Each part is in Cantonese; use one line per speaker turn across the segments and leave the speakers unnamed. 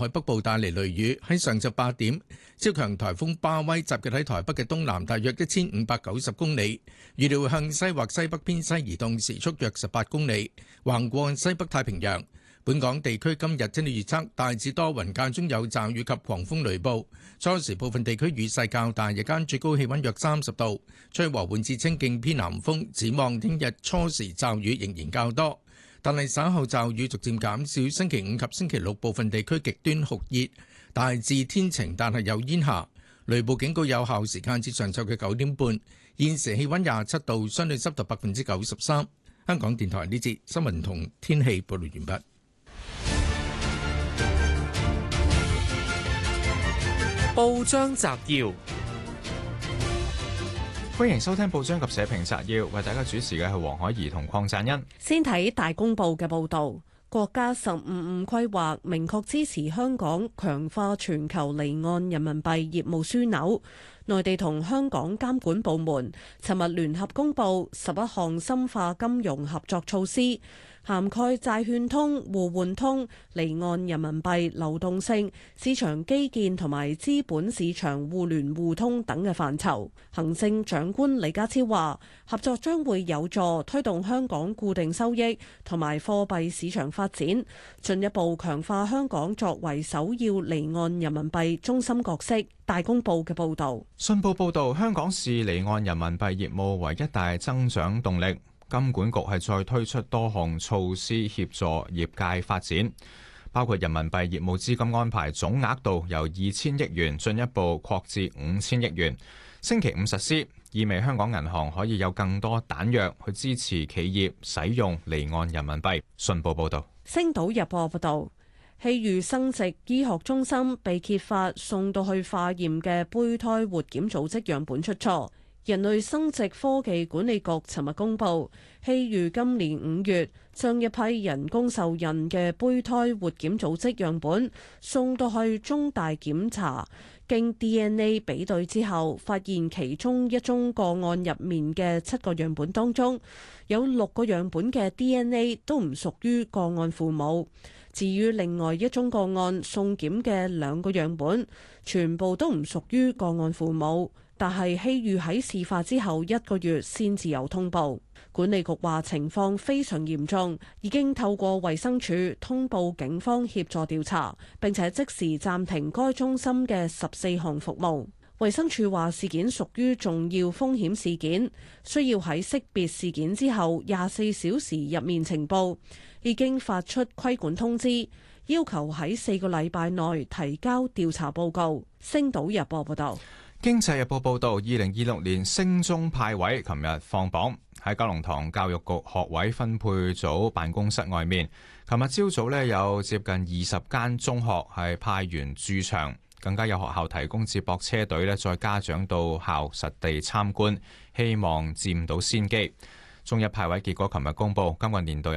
海北部帶嚟雷雨。喺上晝8點，超強颱風巴威集結喺台北嘅東南，大約1590公里，預料向西或西北偏西移動，時速約18公里，橫過西北太平洋。本港地區今日天氣預測，大致多雲，間中有驟雨及狂風雷暴，初時部分地區雨勢較大，日間最高氣溫約30度，吹和緩至清勁偏南風。展望聽日初時驟雨仍然較多，但係稍後驟雨逐漸減少。星期5及星期6部分地區極端酷熱，大致天晴，但係有煙霞。雷暴警告有效時間至上晝嘅9點半。現時氣溫27度，相對濕度93%。香港電台呢節新聞同天氣報道完畢。
報章摘要，歡迎收聽報章及社評摘要，為大家主持嘅係黃海怡同鄺贊恩。
先睇大公報嘅報導，國家15+5規劃明確支持香港強化全球離岸人民幣業務樞紐。內地同香港監管部門尋日聯合公佈11項深化金融合作措施，涵蓋債券通、互換通、離岸人民幣流動性、市場基建同埋資本市場互聯互通等嘅範疇。行政長官李家超話，合作將會有助推動香港固定收益同埋貨幣市場發展，進一步強化香港作為首要離岸人民幣中心角色。大公報嘅報導，
信報報導，香港視離岸人民幣業務為一大增長動力。金管局係再推出多項措施協助業界發展，包括人民幣業務資金安排總額度由2000億元進一步擴至5000億元，星期5實施，意味香港銀行可以有更多彈藥去支持企業使用離岸人民幣。信報報導，
星島日報報導，希裕生殖醫學中心被揭發送到去化驗嘅胚胎活檢組織樣本出錯。人類生殖科技管理局尋日公佈，希裕今年5月將一批人工受孕嘅胚胎活檢組織樣本送到去中大檢查，經 DNA 比對之後，發現其中一宗個案入面嘅7個樣本當中，有6個樣本嘅 DNA 都唔屬於個案父母。至於另外一宗個案送檢嘅2個樣本，全部都唔屬於個案父母。但係希裕喺事發之後1個月先至有通報。管理局話情況非常嚴重，已經透過衛生署通報警方協助調查，並且即時暫停該中心嘅14項服務。衛生署話事件屬於重要風險事件，需要喺識別事件之後24小時入面呈報，已經發出規管通知，要求喺4個禮拜內提交調查報告。星島日報報道。
經濟日報報導，2026年升中派位琴日放榜，喺九龍塘教育局學位分配組辦公室外面，琴日朝早有接近20間中學係派員駐場，更加有學校提供接駁車隊載家長到校實地參觀，希望佔到先機。中一派位結果琴日公佈，今個年度有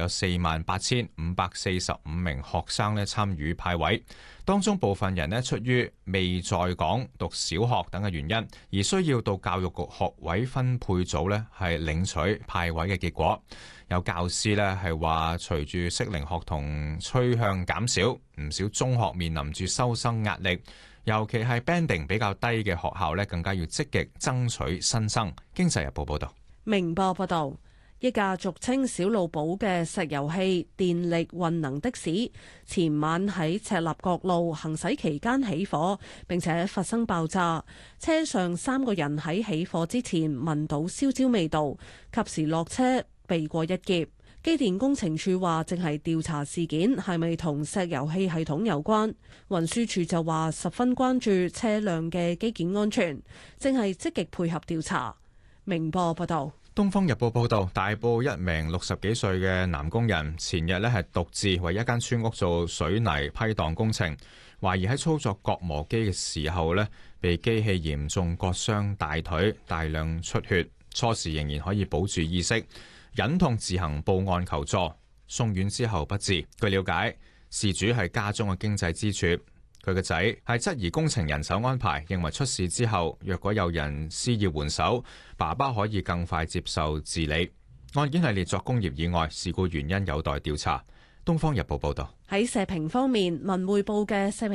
48,545名學生參與派位，當中部分人出於未在港讀小學等嘅原因，而需要到教育局學位分配組係領取派位嘅結果。有教師係話，隨住適齡學童趨向減少，唔少中學面臨住收生壓力，尤其係 banding 比較低嘅學校更加要積極爭取新生。經濟日報報道。
明報報道。一架俗稱小露寶嘅石油氣電力混能的士，前晚喺赤鱲角路行駛期間起火，並且發生爆炸。車上3個人喺起火之前聞到燒焦味道，及時落車避過一劫。機電工程署話正係調查事件係咪同石油氣系統有關。運輸署就話十分關注車輛嘅機件安全，正係積極配合調查。明報報道。
《東方日報》報導，大埔一名60幾歲嘅男工人前日係獨自為一間村屋做水泥批盪工程，懷疑喺操作割磨機嘅時候被機器嚴重割傷大腿，大量出血，初時仍然可以保住意識，忍痛自行報案求助，送院之後不治。據了解，事主係家中嘅經濟支柱。佢個仔係質疑工程人手安排，認為出事之後，若果有人施以援手，爸爸可以更快接受治理。案件係列作工業意外，事故原因有待調查。《東方日報》報道。
喺社評方面，文匯報嘅社評